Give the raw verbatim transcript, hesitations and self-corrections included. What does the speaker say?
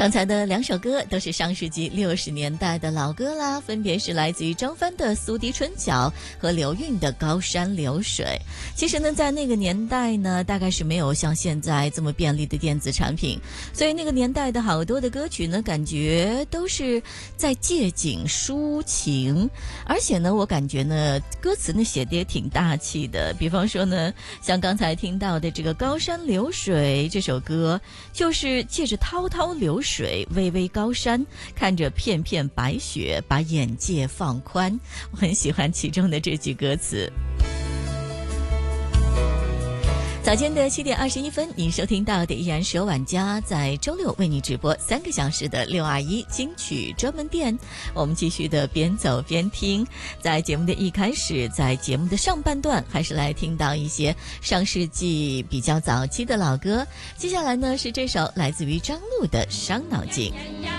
刚才的两首歌都是上世纪六十年代的老歌啦，分别是来自于张帆的《苏堤春晓》和刘韵的《高山流水》。其实呢，在那个年代呢，大概是没有像现在这么便利的电子产品，所以那个年代的好多的歌曲呢，感觉都是在借景抒情，而且呢，我感觉呢，歌词呢写的也挺大气的。比方说呢，像刚才听到的这个《高山流水》这首歌，就是借着滔滔流水，巍巍高山，看着片片白雪，把眼界放宽。我很喜欢其中的这句歌词。早间的七点二十一分，您收听到的依然是由晚家在周六为你直播三个小时的六二一金曲专门店。我们继续的边走边听，在节目的一开始，在节目的上半段，还是来听到一些上世纪比较早期的老歌。接下来呢，是这首来自于张璐的《伤脑筋》。